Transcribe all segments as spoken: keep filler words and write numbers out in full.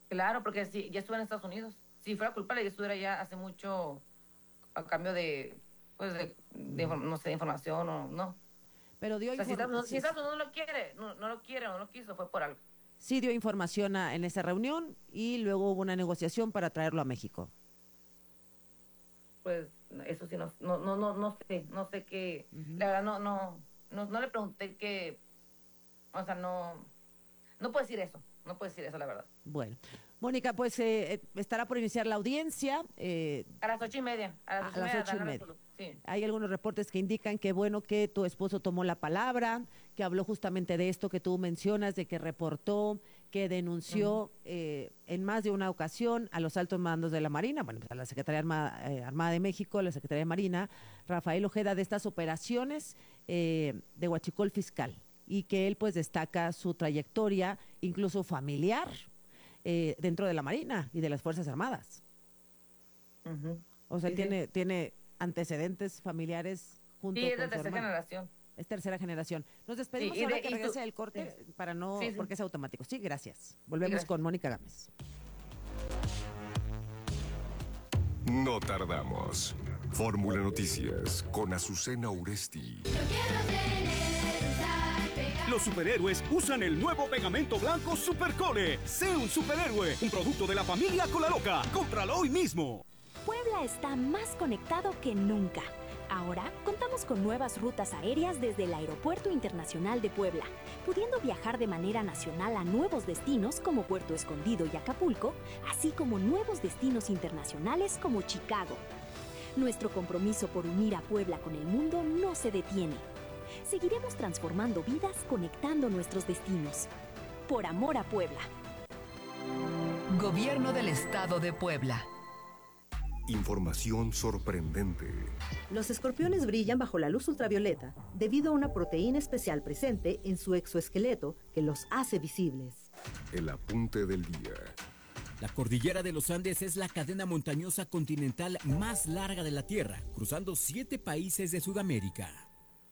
Claro, porque si ya estuve en Estados Unidos. Si fuera culpable, ya estuviera ya hace mucho a cambio de, pues, de, de Ujú. inform- no sé, de información o no. Pero dio O sea, si Estados inform Unidos, si sí, Estados sí, Unidos no lo quiere, no, no lo quiere o no lo quiso, fue por algo. sí dio información a- en esa reunión y luego hubo una negociación para traerlo a México. Pues eso sí, no, no, no, no, no sé, no sé qué. Ujú. La verdad, no, no, no, no le pregunté qué, o sea, no, no puedo decir eso, no puedo decir eso, la verdad. Bueno, Mónica, pues eh, eh, estará por iniciar la audiencia. eh, A las ocho y media, a las A ocho y las media ocho dan y la media. resolución. Sí. Hay algunos reportes que indican que bueno que tu esposo tomó la palabra, que habló justamente de esto que tú mencionas, de que reportó, que Ujú. denunció eh, en más de una ocasión a los altos mandos de la Marina, bueno, pues a la Secretaría Armada, eh, Armada de México, a la Secretaría de Marina, Rafael Ojeda, de estas operaciones eh, de huachicol fiscal, y que él pues destaca su trayectoria, incluso familiar, eh, dentro de la Marina y de las Fuerzas Armadas. Ujú. O sea, él Sí, sí. tiene, tiene antecedentes familiares Sí, junto es de con su tercera hermano. generación. Es tercera generación. Nos Sí, despedimos y ahora de, que y tú, regrese el sí, corte para no, sí, sí, porque es automático. Sí, gracias. sí, Volvemos gracias. con Mónica Gámez. No tardamos. Fórmula Noticias con Azucena Uresti. Los superhéroes usan el nuevo pegamento blanco Supercole. Sé un superhéroe, un producto de la familia Colaloca. Cómpralo hoy mismo. Puebla está más conectado que nunca. Ahora contamos con nuevas rutas aéreas desde el Aeropuerto Internacional de Puebla, pudiendo viajar de manera nacional a nuevos destinos como Puerto Escondido y Acapulco, así como nuevos destinos internacionales como Chicago. Nuestro compromiso por unir a Puebla con el mundo no se detiene. Seguiremos transformando vidas conectando nuestros destinos. Por amor a Puebla. Gobierno del Estado de Puebla. Información sorprendente. Los escorpiones brillan bajo la luz ultravioleta debido a una proteína especial presente en su exoesqueleto que los hace visibles. El apunte del día. La cordillera de los Andes es la cadena montañosa continental más larga de la Tierra, cruzando siete países de Sudamérica.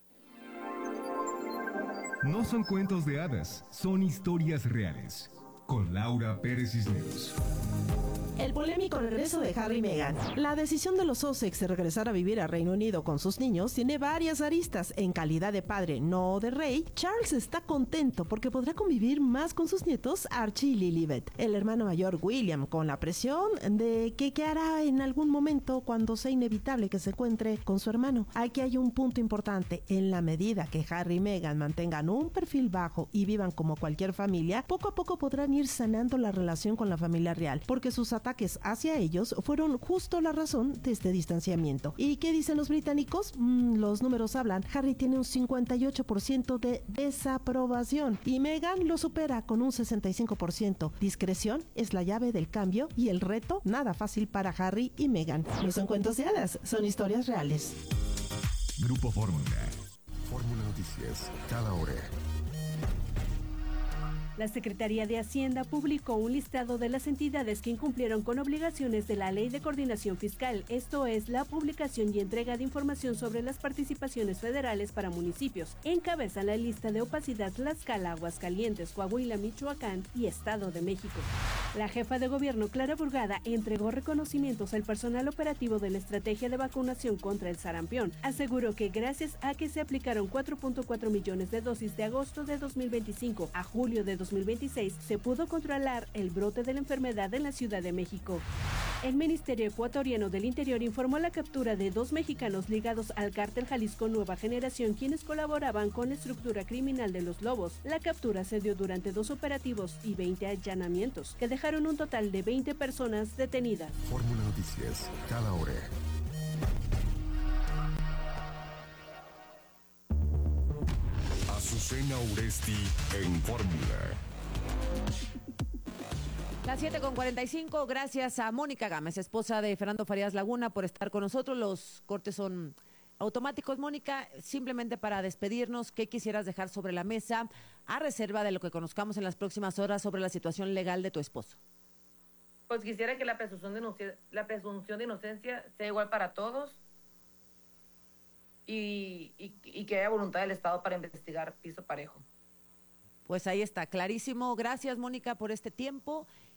No son cuentos de hadas, son historias reales. Con Laura Pérez Cisneros. El polémico regreso de Harry y Meghan. La decisión de los Sussex de regresar a vivir a Reino Unido con sus niños tiene varias aristas. En calidad de padre, no de rey, Charles está contento porque podrá convivir más con sus nietos Archie y Lilibet. El hermano mayor William con la presión de que qué hará en algún momento cuando sea inevitable que se encuentre con su hermano. Aquí hay un punto importante. En la medida que Harry y Meghan mantengan un perfil bajo y vivan como cualquier familia, poco a poco podrán ir sanando la relación con la familia real, porque sus ataques hacia ellos fueron justo la razón de este distanciamiento. ¿Y qué dicen los británicos? Mm, los números hablan. Harry tiene un cincuenta y ocho por ciento de desaprobación y Meghan lo supera con un sesenta y cinco por ciento. Discreción es la llave del cambio y el reto nada fácil para Harry y Meghan. No son cuentos de hadas, son historias reales. Grupo Fórmula. Fórmula Noticias, cada hora. La Secretaría de Hacienda publicó un listado de las entidades que incumplieron con obligaciones de la Ley de Coordinación Fiscal, esto es, la publicación y entrega de información sobre las participaciones federales para municipios. Encabezan la lista de opacidad Tlaxcala, Aguascalientes, Coahuila, Michoacán y Estado de México. La jefa de gobierno, Clara Burgada, entregó reconocimientos al personal operativo de la estrategia de vacunación contra el sarampión. Aseguró que gracias a que se aplicaron cuatro punto cuatro millones de dosis de agosto de dos mil veinticinco a julio de dos mil veintiséis, se pudo controlar el brote de la enfermedad en la Ciudad de México. El Ministerio Ecuatoriano del Interior informó la captura de dos mexicanos ligados al cártel Jalisco Nueva Generación, quienes colaboraban con la estructura criminal de los Lobos. La captura se dio durante dos operativos y veinte allanamientos, que dejaron un total de veinte personas detenidas. Fórmula Noticias, cada hora. Azucena Uresti en Fórmula. Las siete con cuarenta y cinco, gracias a Mónica Gámez, esposa de Fernando Farías Laguna, por estar con nosotros. Los cortes son automáticos. Mónica, simplemente para despedirnos, ¿qué quisieras dejar sobre la mesa a reserva de lo que conozcamos en las próximas horas sobre la situación legal de tu esposo? Pues quisiera que la presunción de inocencia, la presunción de inocencia sea igual para todos y, y, y que haya voluntad del Estado para investigar piso parejo. Pues ahí está, clarísimo. Gracias, Mónica, por este tiempo